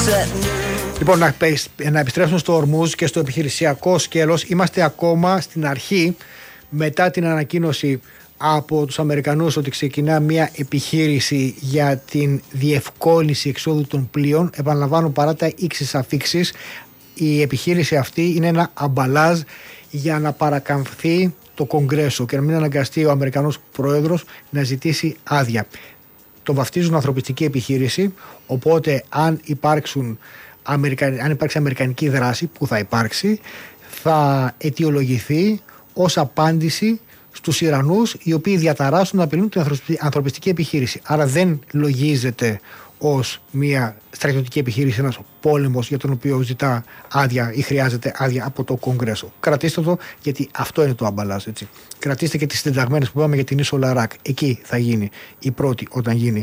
Λοιπόν, να επιστρέψουμε στο Ορμούζ και στο επιχειρησιακό σκέλος. Είμαστε ακόμα στην αρχή, μετά την ανακοίνωση από τους Αμερικανούς ότι ξεκινά μια επιχείρηση για την διευκόλυνση εξόδου των πλοίων. Επαναλαμβάνω, παρά τα ήξεις αφήξεις, η επιχείρηση αυτή είναι ένα αμπαλάζ για να παρακαμφθεί το Κογκρέσο και να μην αναγκαστεί ο Αμερικανός Πρόεδρος να ζητήσει άδεια. Το βαφτίζουν ανθρωπιστική επιχείρηση, οπότε αν υπάρξει αμερικανική δράση, που θα υπάρξει, θα αιτιολογηθεί ως απάντηση στους Ιρανούς, οι οποίοι διαταράσσουν να απειλούν την ανθρωπιστική επιχείρηση. Άρα δεν λογίζεται ως μια στρατιωτική επιχείρηση, ένας πόλεμος για τον οποίο ζητά άδεια ή χρειάζεται άδεια από το Κογκρέσο. Κρατήστε το, γιατί αυτό είναι το αμπαλάζ, έτσι. Κρατήστε και τις συνταγμένες που είπαμε για την ίσο Λαράκ. Εκεί θα γίνει η πρώτη, όταν γίνει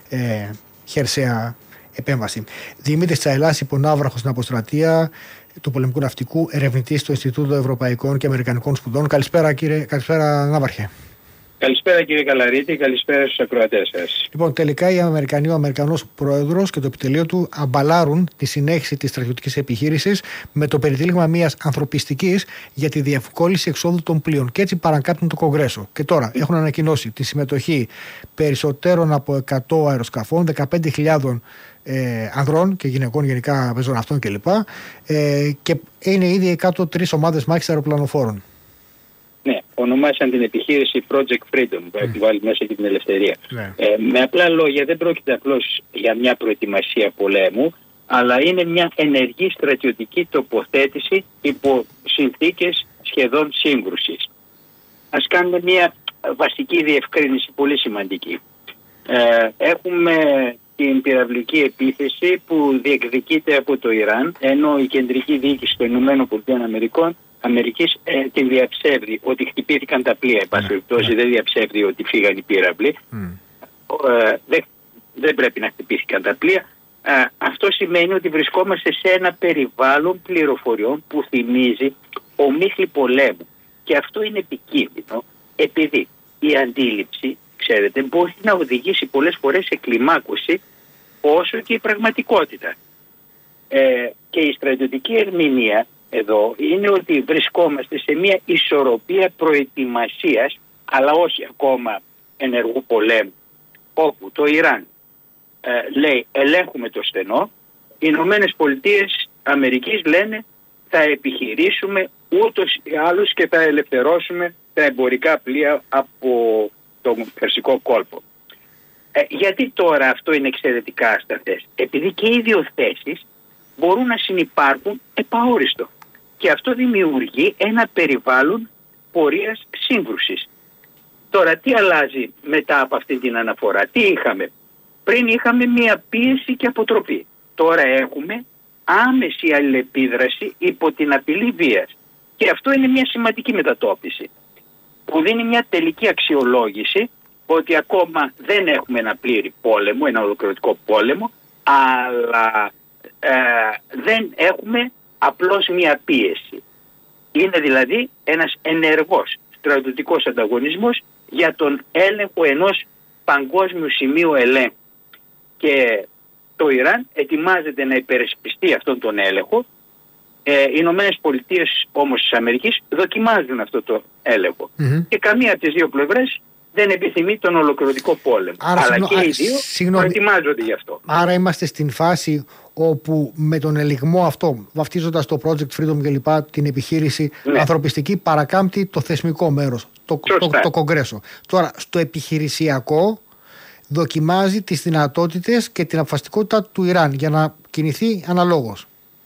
χερσαία επέμβαση. Δημήτρης Τσαηλάς, υπονάβραχος στην αποστρατεία του πολεμικού ναυτικού, ερευνητής στο Ινστιτούτο Ευρωπαϊκών και Αμερικανικών Σπουδών. Καλησπέρα, Ναύαρχε. Καλησπέρα, κύριε Καλαρίτη, καλησπέρα στους ακροατές σας. Λοιπόν, τελικά οι Αμερικανοί, ο Αμερικανός Πρόεδρος και το επιτελείο του αμπαλάρουν τη συνέχιση της στρατιωτικής επιχείρησης με το περιτύλιγμα μιας ανθρωπιστικής για τη διευκόλυνση εξόδου των πλοίων. Και έτσι παρακάπτουν το Κογκρέσο. Και τώρα έχουν ανακοινώσει τη συμμετοχή περισσότερων από 100 αεροσκαφών, 15.000 ανδρών και γυναικών, γενικά πεζοναυτών κλπ. Και είναι ήδη κάτω 3 ομάδες μάχης αεροπλανοφόρων. Ναι, ονομάσαν την επιχείρηση Project Freedom, που έχει βάλει μέσα και την ελευθερία. Με απλά λόγια, δεν πρόκειται απλώς για μια προετοιμασία πολέμου, αλλά είναι μια ενεργή στρατιωτική τοποθέτηση υπό συνθήκες σχεδόν σύγκρουσης. Ας κάνουμε μια βασική διευκρίνηση πολύ σημαντική. Έχουμε την πυραυλική επίθεση που διεκδικείται από το Ιράν, ενώ η κεντρική διοίκηση των ΗΠΑ την διαψεύδει ότι χτυπήθηκαν τα πλοία. Δεν διαψεύδει ότι φύγαν οι πύραυλοι. Δεν πρέπει να χτυπήθηκαν τα πλοία. Αυτό σημαίνει ότι βρισκόμαστε σε ένα περιβάλλον πληροφοριών που θυμίζει ομίχλη πολέμου. Και αυτό είναι επικίνδυνο, επειδή η αντίληψη, ξέρετε, μπορεί να οδηγήσει πολλές φορές σε κλιμάκωση, όσο και η πραγματικότητα. Και η στρατιωτική ερμηνεία εδώ είναι ότι βρισκόμαστε σε μια ισορροπία προετοιμασίας, αλλά όχι ακόμα ενεργού πολέμου, όπου το Ιράν λέει ελέγχουμε το στενό, οι Ηνωμένες Πολιτείες Αμερικής λένε θα επιχειρήσουμε ούτως ή άλλως και θα ελευθερώσουμε τα εμπορικά πλοία από τον Περσικό κόλπο. Γιατί τώρα αυτό είναι εξαιρετικά ασταθές? Επειδή και οι δύο θέσεις μπορούν να συνυπάρχουν επαόριστο. Και αυτό δημιουργεί ένα περιβάλλον πορείας σύγκρουσης. Τώρα τι αλλάζει μετά από αυτή την αναφορά? Τι είχαμε? Πριν είχαμε μία πίεση και αποτροπή. Τώρα έχουμε άμεση αλληλεπίδραση υπό την απειλή βίας. Και αυτό είναι μια σημαντική μετατόπιση που δίνει μια τελική αξιολόγηση ότι ακόμα δεν έχουμε ένα πλήρη πόλεμο, ένα ολοκληρωτικό πόλεμο, αλλά δεν έχουμε απλώς μια πίεση. Είναι δηλαδή ένας ενεργός στρατιωτικός ανταγωνισμός για τον έλεγχο ενός παγκόσμιου σημείου ελέγχου. Και το Ιράν ετοιμάζεται να υπερασπιστεί αυτόν τον έλεγχο. Οι Ηνωμένες Πολιτείες όμως της Αμερικής δοκιμάζουν αυτό το έλεγχο. Και καμία από τις δύο πλευρές δεν επιθυμεί τον ολοκληρωτικό πόλεμο. Αλλά και οι δύο προετοιμάζονται γι' αυτό. Άρα είμαστε στην φάση όπου με τον ελιγμό αυτό, βαφτίζοντας το Project Freedom και λοιπά, την επιχείρηση ανθρωπιστική, παρακάμπτει το θεσμικό μέρος, το Κογκρέσο. Τώρα, στο επιχειρησιακό δοκιμάζει τις δυνατότητες και την αποφασιστικότητα του Ιράν για να κινηθεί αναλόγως.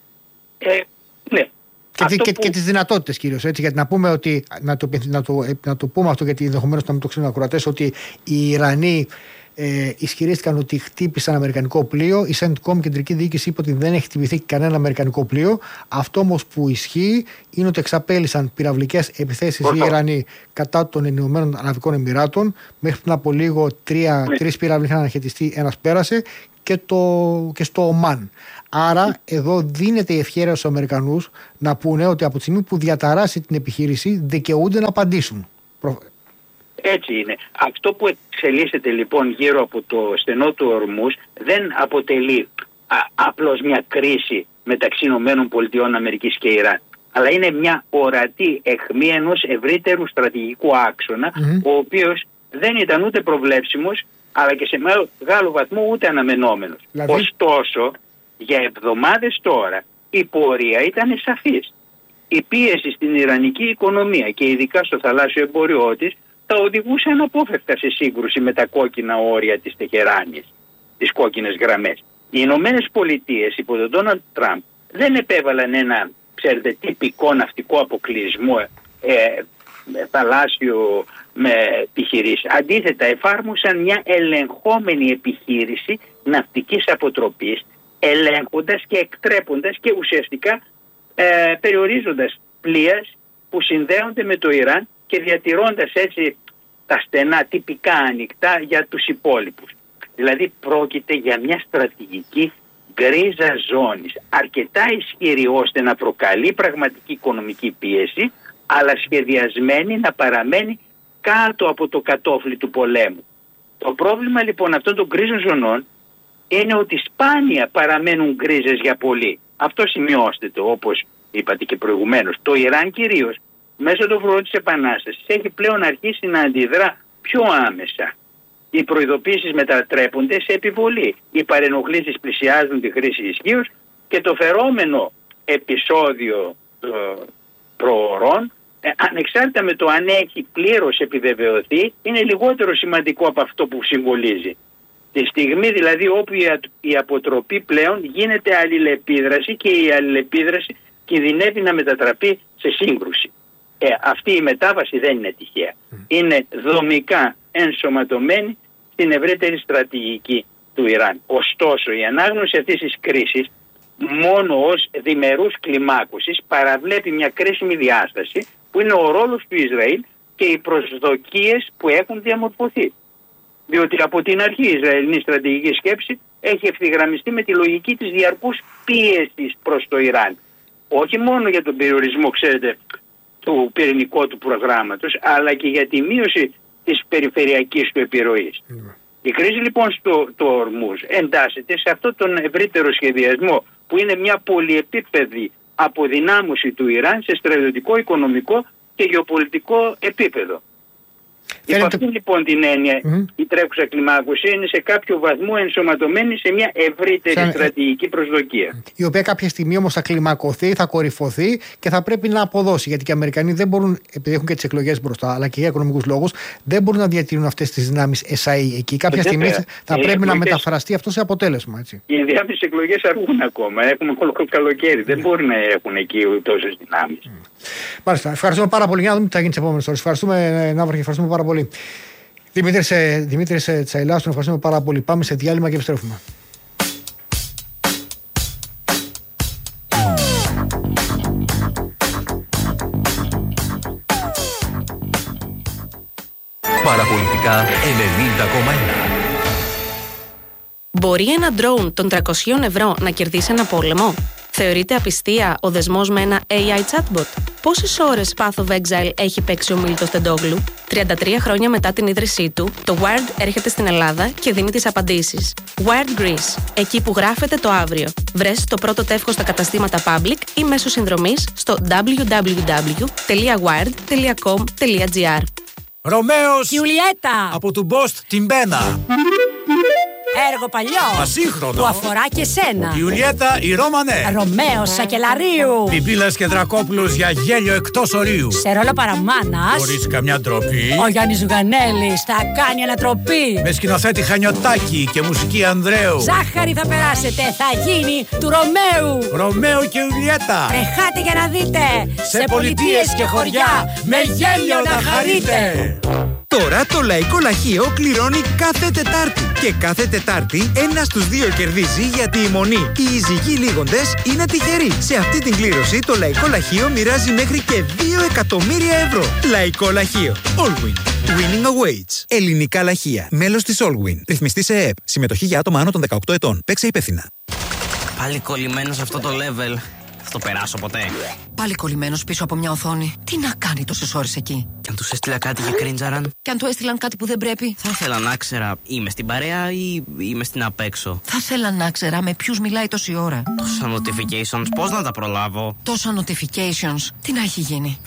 Ναι. Και τις δυνατότητες κυρίως, έτσι, γιατί να πούμε ότι, να το πούμε αυτό, γιατί ενδεχομένως να μην το ξέρουν οι ακροατές, ότι οι Ιρανοί ισχυρίστηκαν ότι χτύπησαν αμερικανικό πλοίο. Η CENTCOM, κεντρική διοίκηση, είπε ότι δεν έχει χτυπηθεί κανένα αμερικανικό πλοίο. Αυτό όμως που ισχύει είναι ότι εξαπέλυσαν πυραυλικές επιθέσεις οι Ιρανοί κατά των Ηνωμένων Αραβικών Εμιράτων. Μέχρι πριν από λίγο 3 πύραυλοι είχαν αναχαιτιστεί, ένας πέρασε, και στο Ομάν. Άρα εδώ δίνεται η ευχέρεια στους Αμερικανούς να πούνε ότι από τη στιγμή που διαταράσει την επιχείρηση δικαιούνται να απαντήσουν. Έτσι είναι. Αυτό που εξελίσσεται λοιπόν γύρω από το στενό του Ορμούζ δεν αποτελεί απλώς μια κρίση μεταξύ ΗΠΑ και Ιράν, αλλά είναι μια ορατή αιχμή ενός ευρύτερου στρατηγικού άξονα, ο οποίος δεν ήταν ούτε προβλέψιμος, αλλά και σε μεγάλο βαθμό ούτε αναμενόμενος. Δηλαδή... Ωστόσο, για εβδομάδες τώρα η πορεία ήταν σαφής. Η πίεση στην ιρανική οικονομία και ειδικά στο θαλάσσιο εμπόριό της θα οδηγούσε αναπόφευκτα σε σύγκρουση με τα κόκκινα όρια της Τεχεράνης, τις κόκκινες γραμμές. Οι Ηνωμένες Πολιτείες υπό τον Ντόναλντ Τραμπ δεν επέβαλαν ένα, ξέρετε, τυπικό ναυτικό αποκλεισμό θαλάσσιο με επιχειρήσεις. Αντίθετα, εφάρμοσαν μια ελεγχόμενη επιχείρηση ναυτικής αποτροπής, ελέγχοντας και εκτρέποντας και ουσιαστικά περιορίζοντας πλοία που συνδέονται με το Ιράν και διατηρώντας έτσι τα στενά τυπικά ανοιχτά για τους υπόλοιπους. Δηλαδή πρόκειται για μια στρατηγική γκρίζα ζώνης, αρκετά ισχυρή ώστε να προκαλεί πραγματική οικονομική πίεση, αλλά σχεδιασμένη να παραμένει κάτω από το κατόφλι του πολέμου. Το πρόβλημα λοιπόν αυτών των γκρίζων ζωνών είναι ότι σπάνια παραμένουν γκρίζες για πολύ. Αυτό σημειώστε το, όπως είπατε και προηγουμένως. Το Ιράν κυρίως μέσω των φρουρών της Επανάστασης έχει πλέον αρχίσει να αντιδρά πιο άμεσα. Οι προειδοποίησεις μετατρέπονται σε επιβολή. Οι παρενοχλήσεις πλησιάζουν τη χρήση ισχύως και το φερόμενο επεισόδιο προωρών, ανεξάρτητα με το αν έχει πλήρως επιβεβαιωθεί, είναι λιγότερο σημαντικό από αυτό που συμβολίζει. Τη στιγμή δηλαδή όπου η αποτροπή πλέον γίνεται αλληλεπίδραση και η αλληλεπίδραση κινδυνεύει να μετατραπεί σε σύγκρουση. Αυτή η μετάβαση δεν είναι τυχαία. Είναι δομικά ενσωματωμένη στην ευρύτερη στρατηγική του Ιράν. Ωστόσο, η ανάγνωση αυτής της κρίσης μόνο ως διμερούς κλιμάκωσης παραβλέπει μια κρίσιμη διάσταση που είναι ο ρόλος του Ισραήλ και οι προσδοκίες που έχουν διαμορφωθεί. Διότι από την αρχή η Ισραηλινή στρατηγική σκέψη έχει ευθυγραμμιστεί με τη λογική της διαρκούς πίεσης προς το Ιράν. Όχι μόνο για τον περιορισμό, ξέρετε, του πυρηνικού του προγράμματος, αλλά και για τη μείωση της περιφερειακής του επιρροής. Η κρίση λοιπόν στο Ορμούζ εντάσσεται σε αυτόν τον ευρύτερο σχεδιασμό που είναι μια πολυεπίπεδη αποδυνάμωση του Ιράν σε στρατιωτικό, οικονομικό και γεωπολιτικό επίπεδο. Υπό αυτήν λοιπόν την έννοια η τρέχουσα κλιμάκωση είναι σε κάποιο βαθμό ενσωματωμένη σε μια ευρύτερη στρατηγική προσδοκία. Η οποία κάποια στιγμή όμως θα κλιμακωθεί, θα κορυφωθεί και θα πρέπει να αποδώσει. Γιατί και οι Αμερικανοί δεν μπορούν, επειδή έχουν και τις εκλογές μπροστά, αλλά και για οικονομικούς λόγους, δεν μπορούν να διατηρούν αυτές τις δυνάμεις SAE εκεί. Κάποια στιγμή θα πρέπει να μεταφραστεί αυτό σε αποτέλεσμα. Έτσι. Οι ενδιάμεσες εκλογές αργούν ακόμα. Έχουμε καλοκαίρι. Δεν μπορούν να έχουν εκεί τόσες δυνάμεις. Μάλιστα. Ευχαριστούμε πάρα πολύ. Για να δούμε τι θα γίνει τις επόμενες ώρες. Ευχαριστούμε, Ναύαρχε, ευχαριστούμε πάρα πολύ. Δημήτρης Τσαϊλάς, τον ευχαριστούμε πάρα πολύ. Πάμε σε διάλειμμα και επιστρέφουμε. Παραπολιτικά 90,1. Μπορεί ένα ντρόουν των 300 ευρώ να κερδίσει ένα πόλεμο? Θεωρείται απιστία ο δεσμός με ένα AI chatbot? Πόσες ώρες Path of Exile έχει παίξει ο Μίλτος Τεντόγλου? 33 χρόνια μετά την ίδρυσή του, το Wired έρχεται στην Ελλάδα και δίνει τις απαντήσεις. Wired Greece, εκεί που γράφεται το αύριο. Βρες το πρώτο τεύχος στα καταστήματα Public ή μέσω συνδρομής στο www.wired.com.gr. Ρωμαίος Γιουλιέτα από του Μπόστ την Πένα. Έργο παλιό Ασύγχρονο που αφορά και σένα. Ιουλιέτα η Ρώμανε. Ρωμαίος Σακελαρίου. Πιπίλας και Δρακόπουλος για γέλιο εκτός ορίου. Σε ρόλο παραμάνας Χωρίς καμιά ντροπή. ο Γιάννης Ζουγανέλης θα κάνει ανατροπή. Με σκηνοθέτη Χανιωτάκη και μουσική Ανδρέου. Ζάχαρη θα περάσετε, θα γίνει του Ρωμαίου. Ρωμαίο και Ιουλιέτα. Τρεχάτε για να δείτε. Σε πολιτείες και χωριά με γέλιο να χαρείτε. Τώρα το Λαϊκό Λαχείο κληρώνει κάθε Τετάρτη. Και κάθε Τετάρτη ένας στους δύο κερδίζει, γιατί η μονή, οι ειζυγοί λίγοντες, είναι τυχεροί. Σε αυτή την κλήρωση το Λαϊκό Λαχείο μοιράζει μέχρι και 2 εκατομμύρια ευρώ. Λαϊκό Λαχείο. Allwin. Winning awaits. Ελληνικά λαχεία. Μέλος της Allwin. Ρυθμιστή σε ΕΕΠ. Συμμετοχή για άτομα άνω των 18 ετών. Παίξε υπεύθυνα. Πάλι κολλημένο σε αυτό το level. Θα το περάσω ποτέ. Πάλι κολλημένος πίσω από μια οθόνη. Τι να κάνει τόσες ώρες εκεί? Και αν τους έστειλα κάτι για κρίντζαραν? Και αν του έστειλαν κάτι που δεν πρέπει? Θα ήθελα να ξέρα, είμαι στην παρέα ή είμαι στην απέξω. Θα ήθελα να ξέρα με ποιους μιλάει τόση ώρα. Τόσα notifications, πώς να τα προλάβω? Τόσα notifications, τι να έχει γίνει?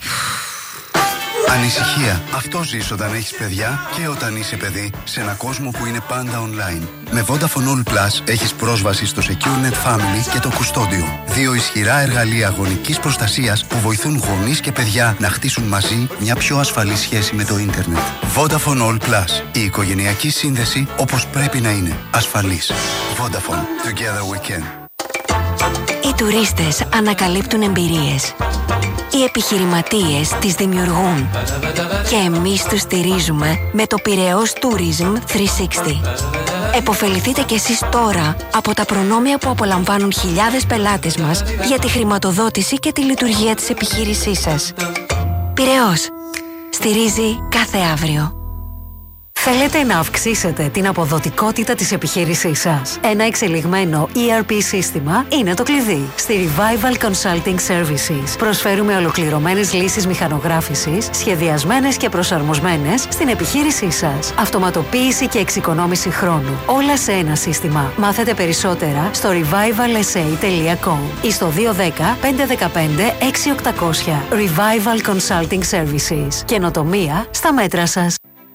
Ανησυχία. Αυτό ζεις όταν έχεις παιδιά και όταν είσαι παιδί σε ένα κόσμο που είναι πάντα online. Με Vodafone All Plus έχεις πρόσβαση στο SecureNet Family και το Κουστόντιο. 2 ισχυρά εργαλεία γονικής προστασίας που βοηθούν γονείς και παιδιά να χτίσουν μαζί μια πιο ασφαλή σχέση με το ίντερνετ. Vodafone All Plus. Η οικογενειακή σύνδεση όπως πρέπει να είναι. Ασφαλής. Vodafone. Together we can. Οι τουρίστες ανακαλύπτουν εμπειρίες. Οι επιχειρηματίες τις δημιουργούν. Και εμείς τους στηρίζουμε με το Πειραιώς Tourism 360. Εποφεληθείτε κι εσείς τώρα από τα προνόμια που απολαμβάνουν χιλιάδες πελάτες μας για τη χρηματοδότηση και τη λειτουργία της επιχείρησής σας. Πειραιώς. Στηρίζει κάθε αύριο. Θέλετε να αυξήσετε την αποδοτικότητα της επιχείρησής σας? Ένα εξελιγμένο ERP σύστημα είναι το κλειδί. Στη Revival Consulting Services προσφέρουμε ολοκληρωμένες λύσεις μηχανογράφησης, σχεδιασμένες και προσαρμοσμένες στην επιχείρησή σας. Αυτοματοποίηση και εξοικονόμηση χρόνου. Όλα σε ένα σύστημα. Μάθετε περισσότερα στο revivalsa.com ή στο 210 515 6800. Revival Consulting Services. Καινοτομία στα μέτρα σας.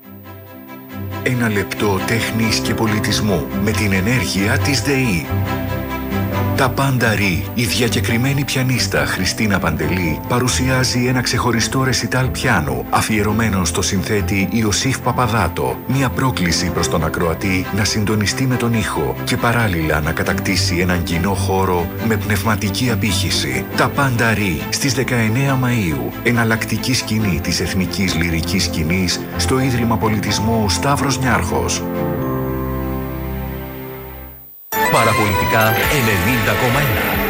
Ένα λεπτό τέχνης και πολιτισμού με την ενέργεια της ΔΕΗ. Τα πάντα ρί, η διακεκριμένη πιανίστα Χριστίνα Παντελή παρουσιάζει ένα ξεχωριστό ρεσιτάλ πιάνου αφιερωμένο στο συνθέτη Ιωσήφ Παπαδάτο. Μια πρόκληση προς τον ακροατή να συντονιστεί με τον ήχο και παράλληλα να κατακτήσει έναν κοινό χώρο με πνευματική απήχηση. Τα πάντα ρί στις 19 Μαΐου. Εναλλακτική σκηνή της εθνικής λυρικής σκηνής στο Ίδρυμα Πολιτισμού Σταύρος Νιάρχος. Παραπολιτικά 90,1.